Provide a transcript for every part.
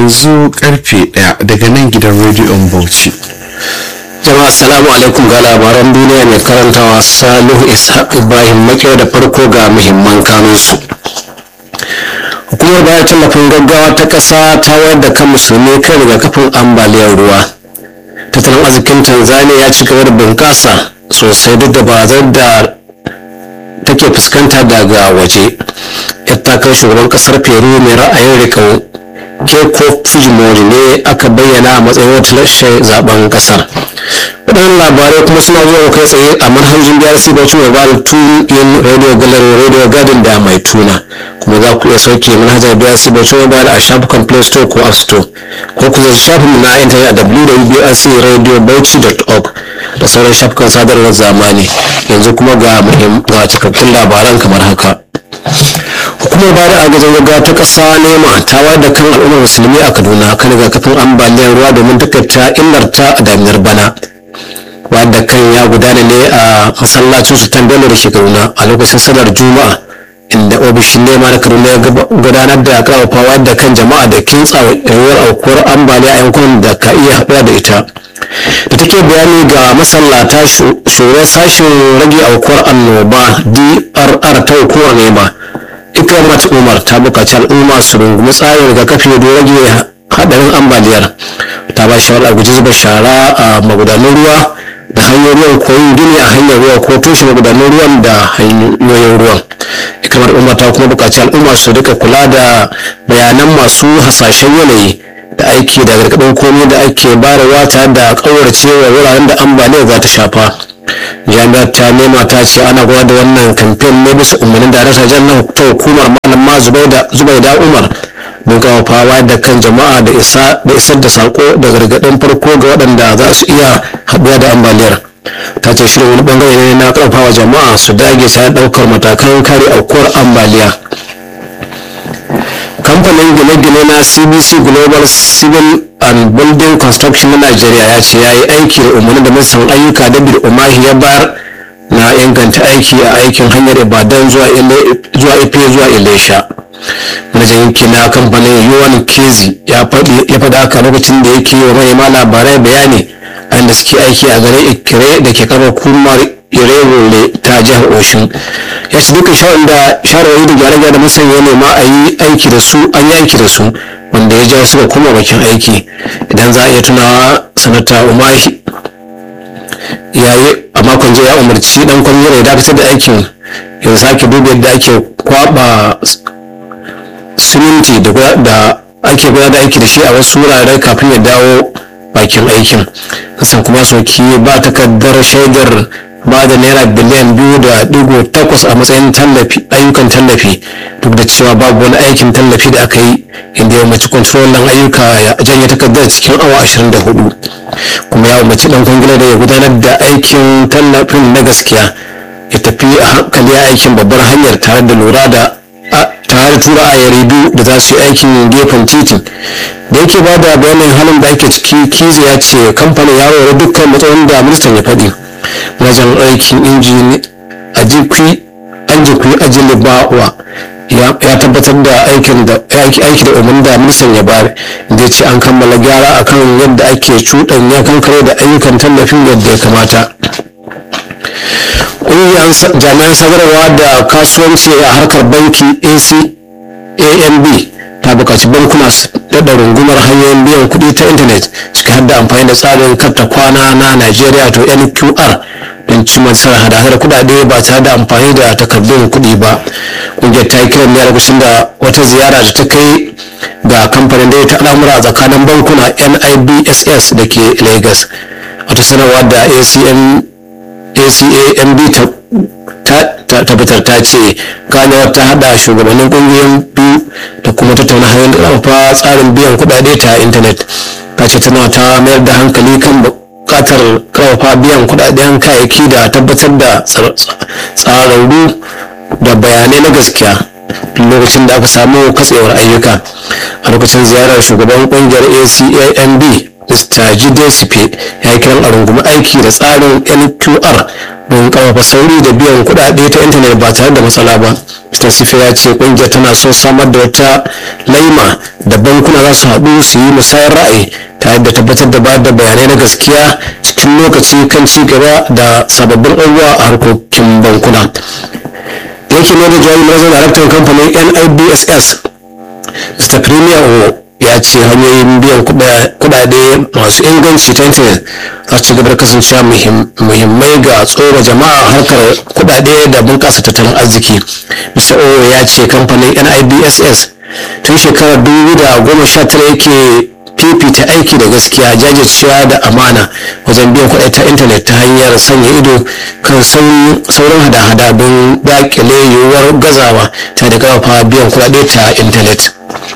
yanzu karfe 1 daga nan gidan rediyon Bauchi. Jama'a assalamu alaikum, ga labaran duniya mai karantawa Salihu Ishaq Ibrahim Makiyar. Da farko ga muhimman kanunsu. Hukumar bayar tallafin gaggawa ta ƙasa ta wayar da kan musulmi kan rigakafin ambaliyar ruwa. Tattalin arzikin Tanzania ya ci gaba da bunƙasa sosai duk da barazar da take fuskanta daga waje. Yar takarar shugaban ƙasar Peru mai ra'ayin riƙau Keiko Fujimori ne aka bayyana a matsayin wata lashe zaben kasar. Waɗannan labarai kuma suna zuwa kai tsaye a manhajin BRC Bauchi Mobile, TuneIn, Radio Gallery, Radio Garden da Mai Tuna. Kuma za ku iya sauke manhajar BRC Bauchi Mobile a shafukan Play Store ko App Store, ko ku zai shafin na intanet a www.brcradiobauchi.org da sauran shafukan sadarwar zamani. Yanzu kuma ga cikakkun labaran kamar haka. Hukumar bada agajin gaggawa ta ƙasa nema ta wayar da kan al'ummar musulmi a Kaduna kan rigakafin ambaliyar ruwa domin takaita illarta a daminar bana. Wayar da kan ya gudana ne a masallacin Sultan Bello da ke Kaduna a lokacin sallar Juma'a, inda ofishin nema na Kaduna ya gudanar da ƙarfafa wayar da kan jama'a da kintsa yiwuwar aukuwar ambaliya a yankunan da ka iya haɗuwa da ita. Da take bayani ga masallata, shugaban sashen rage aukuwar annoba DRR ta hukumar nema Ikramat Umar ta buƙaci al'umma su rungumi tsarin rigakafi don rage haɗarin ambaliyar. Ta ba shawarar guji zuba shara a magudanan ruwa da hanyoyin ruwan, ko yin gini a hanyar ruwa ko toshe magudanan ruwan da hanyoyin ruwan. Ikramat Umar ta kuma buƙaci al'umma su rika kula da bayanan masu hasashen yanayi da aiki da gargaɗin komai da ake bayarwa tare da ƙauracewa wuraren da ambaliyar za ta shafa. Jami'ar ta nema ta ce ana gwada da wannan kamfen ne bisa umarnin darakta janar ta hukumar malama Zubaida Umar don kawafawa da kan jama'a da isar da sako da gargaɗin farko ga waɗanda za su iya haɗuwa da ambaliyar. Ta ce shirin wani bangare ne na ƙarfafawa jama'a su dage tare ɗaukar matakan kare aukuwar ambaliya. Kamfanin gine-gine na CBC Global Civil and Building Construction na Najeriya ya ce ya yi aiki da umarni da ministan ayyuka David Umahi ya bayar na inganta aiki a aikin hanyar Ibadan zuwa Ife zuwa Ilesha. Manajan yanki na kamfanin Yuwan Kezi ya faɗa haka lokacin da yake wa manema labarai bayani a inda suke aiki a garin Ikire da ke kafa kumar Irewole ta jihar Oshun. Ya ce dukkan shawarwari da gyare-gyare da masanya nema a yi aiki da su, an yi aiki da su, wanda ya jawo suka koma bakin aiki. Idan za a iya tunawa, sanata Umahi ya yi a makon jiya ya umarci dan kwangila ya dakatar da aikin ya sake duba yadda ake kwaba siminti da ake gudanar da aiki da shi a wasu wurare kafin ya dawo bakin aikin. Kasan kuma soki ba takardar shaidar ba da naira biliyan 2.8 a matsayin ayyukan tallafi, duk da cewa babu wani aikin tallafi da aka yi, inda ya umarci kwantarolin ayyuka ya janye takardar cikin awa 24. Kuma ya umarci dan kwangila da ya gudanar da aikin tallafin na gaskiya, ya tafi a hankali a aikin babbar hanyar tare da tura a yaridu da za su yi aikin gefen titin. Da yake ba da bayanin halin da ake ciki, Kizi ya ce kamfanin ya ware dukkan matsayin da ministan ya faɗi. Wajen aikin injini Ajikwi Ajilibawa ya tabbatar da aiki da umarnin da ministan ya bayar, da ya ce an kammala gyara akan yadda ake cuɗanya kankare da ayyukan tallafin yadda ya kamata. Ƙungiyar jami'an sadarwa da kasuwanci a harkar banki ACAMB ta buƙaci bankuna su daɗa rungumar hanyoyin biyan kuɗi ta intanet, ciki har da amfani da tsarin karta kwana na Najeriya to NQR, don cimma nasarar hada-hadar kuɗaɗe ba tare da amfani da takardun kuɗi ba. Ƙungiyar ta yi kiran ne a lokacin da wata ziyara da ta kai ga kamfanin da ta al'amura a tsakanin bankuna NIBSS da ke Lagos. Wata sanarwa da ACAMB ta tabbatar ta ce ganawar ta hada shugabannin kungiyoyin biyu da kuma tattauna hanyar da ƙarfafa tsarin biyan kuɗaɗe ta intanet. Ta ce tana ta mayar da hankali kan buƙatar ƙarfafa biyan kuɗaɗen kayayyaki da tabbatar da tsararru da bayanai na gaskiya lokacin da aka samu katsewar ayyuka. a lokacin ziyarar shugaban kungiyar ACAMB Mr. Jide Sife ya yi kiran a rungumi aiki da tsarin NQR don karfafa sauri da biyan kuɗaɗe ta intanet ba tare da matsala ba. Mr. Sife ya ce kungiyar tana son samar da wata laima da bankuna za su haɗu su yi musayar ra'ayi tare da tabbatar da bayar da bayanai na gaskiya cikin lokaci kan ci gaba da sababbin abubuwa a harkokin bankuna. Yake ne da jawabi mazan daraktan kamfanin NIBSS Mr. Premier ya ce hanyoyin biyan kudade masu inganci ta intanet za su gaba da kasancewa muhimmai ga tsoro jama'a harkar kudade da bunƙasa tattalin arziki. Mr. O ya ce kamfanin NIBSS tun shekarar 2019 yake fifita aiki da gaskiya, jajircewa da amana wajen biyan kuɗi ta intanet ta hanyar sanya ido kan sauran hada-hada don daƙile yiwuwar gazawa ta da ƙarfafa biyan kuɗaɗe ta intanet.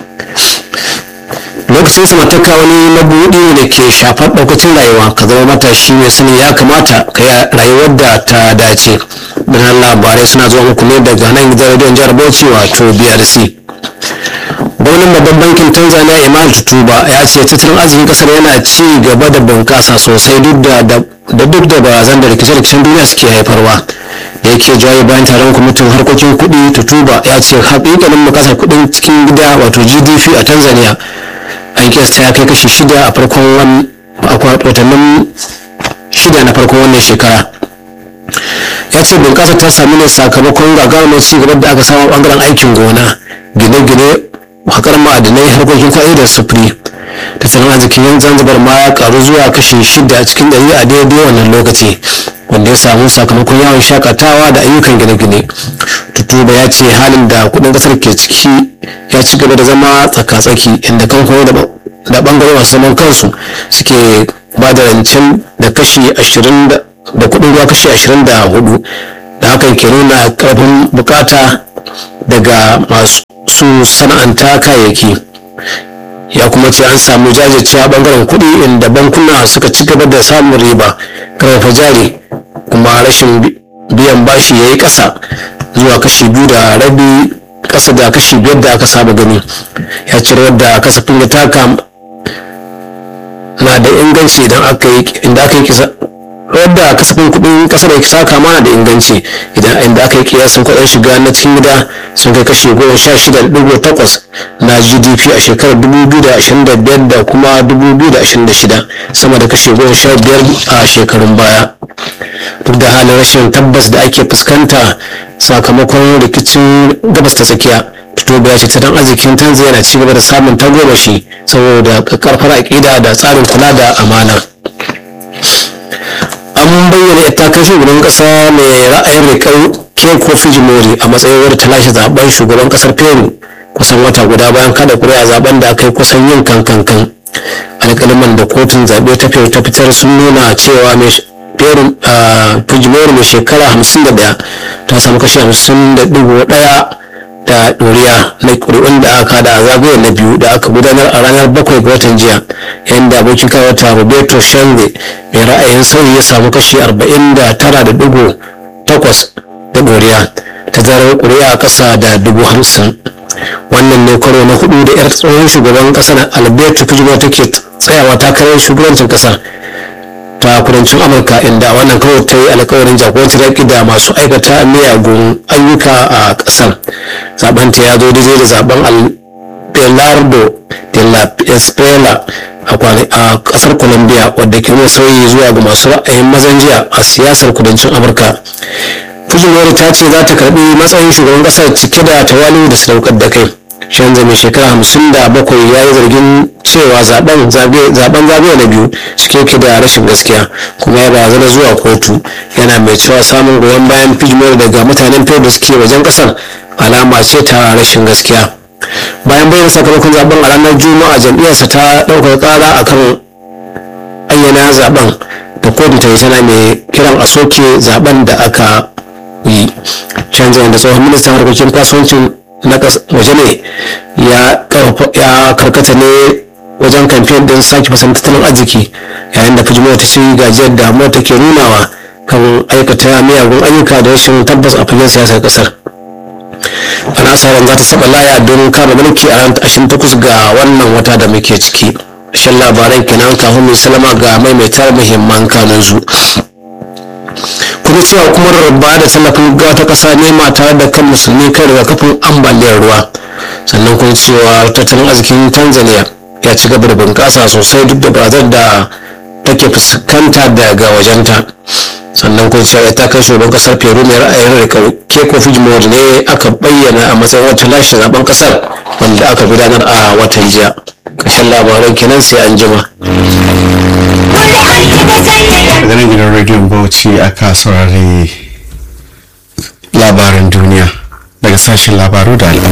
Lokacin samartaka wani mabuɗi da ke shafar ɗaukacin rayuwa. Ka zama matashi mai sani ya kamata ka yi rayuwar da ta dace. Bayan labarai suna zuwa muku ne daga nan gidan rediyon jihar Bauchi wato BRC. Gwamnan babban bankin Tanzania Imal Tutuba ya ce tattalin arzikin kasar yana ci gaba da bunƙasa sosai duk da barazan da rikice-rikicen duniya suke haifarwa. Da yake jawabi bayan taron kwamitin harkokin kuɗi, Tutuba ya ce haƙiƙanin makasar kuɗin cikin gida wato GDP a Tanzania an kiyasta ya kai kashi 6 a farkon watannin 6 na farkon wannan shekara. Ya ce bunƙasa ta sami ne sakamakon gagarumar ci gaba da aka samu a ɓangaren aikin gona, gine-gine, haƙar ma'adinai, harkokin kwaɗi da sufuri. Tattalin arzikin yan Zanzibar ma ya karu zuwa kashi 6 cikin 100 a daidai wannan lokaci, wanda ya samu sakamakon yawon shakatawa da ayyukan gine-gine. Tutuba ya ce halin da kudin kasar ke ciki ya ci gaba da zama tsaka-tsaki, inda kamfanoni da bangare masu zaman kansu suke ba da rancen da kashi 20 da kudin ruwa kashi 24, da hakan ke nuna karfin bukata daga masu sana'anta kayayyaki. Ya kuma ce an samu jajircewa bangaren kudi inda bankuna suka ci gaba da samun riba, karfafa jari, kuma rashin biyan bashi ya yi ƙasa zuwa kashi 2.5 ƙasa da kashi 5 da aka saba gani. Ya ce rawar kasafin ya taka na da inganci wadda kasafin kudin kasar ya saka mana da inganci inda aka yi kiyasin kudin shiga na cikin gida sun kai kashi 16.8 na GDP a shekarar 2025 da kuma 2026, sama da kashi 15 a shekarun baya. Duk da halin rashin tabbas da ake fuskanta sakamakon rikicin gabas ta tsakiya, Tutuba ya ce tattalin arzikin Tanzania yana cigaba da samun tagomashi saboda karfar aƙida da tsarin kula da amana. An bayyana ita kan shugaban kasa mai ra'ayin rikar Keiko Fujimori a matsayin wadda ta lashe zaben shugaban kasar Peru kusan wata guda bayan kada kuri'a zaben da aka yi kusan yin kankan. Alƙaliman da kotun zaɓe ta Peru ta fitar sun nuna cewa Peru Fujimori mai shekara 51 ta samu kashi 50.1 da ɗoriya na ƙuri'un da aka da zagaye na biyu da aka gudanar a ranar 7 ga watan jiya, yayin da abokin kawata Roberto Shanze mai ra'ayin sauyi ya samu kashi 49.8 da ɗoriya, ta zarar ƙuri'a ƙasa da 50,000. Wannan ne karo na 4 da 'yar tsohon shugaban ƙasar Alberto Fujimori take tsayawa takarar shugabancin ƙasar ta kudancin Amurka, inda wannan kawai ta yi alkawarin jagorancin yaƙi da masu aikata miyagun ayyuka a ƙasar. Zaben ta ya zo daidai da zaben Abelardo de la Esprela a ƙasar Colombia, wadda ke nuna sauyi zuwa ga masu ra'ayin mazan jiya a siyasar kudancin Amurka. Fujimori ta ce za ta karɓi matsayin shugaban ƙasar cike da tawali'u da sadaukar da kai. Shanze mai shekara 57 ya yi zargin cewa zaben zagaye na biyu cike da rashin gaskiya, kuma ya barazana zuwa kotu, yana mai cewa samun goyon bayan Fujimori daga mutanen Peru da suke wajen kasar alama ce ta rashin gaskiya. Bayan bayyana sakamakon zaben a ranar Juma'a, jam'iyyarsa ta ɗaukar ƙara akan ayyana zaben da kotu ta yi, tana mai kiran a soke zaben da aka yi. Shanze da tsohon ministan harkokin kasuwancin na waje ne ya karkata ne wajen kamfen din sake fasalin tattalin arziki, yayin da Fujimori ta ce gajiyar damuwa take nunawa kan aikata miyagun ayyuka da rashin tabbas a fagen siyasar kasar. ana sa ran za ta saba laya don kama mulki a ran 28 ga wannan wata da muke ciki. Shan labaran kenan kafin mai salama ga maimaitar muhimman kanunsu. Kuma cewa hukumar ba da tallafin gawa ta kasa nema tare da kan musulmi kan rigakafin ambaliyar ruwa. Sannan kuma cewa tattalin arzikin Tanzania ya ci gaba da bunƙasa sosai duk da barazan da take fuskanta daga wajenta. Sannan kun cewa ta kai shugaban kasar Peru mai ra'ayin rikau Keiko Fujimori ne aka bayyana a matsayin wata lashe zaben kasar wanda aka gudanar a watan jiya. Kashin labaran kenan sai an jima. Daga nan gidan rediyon Bauchi aka saurari labaran duniya daga sashen labaru da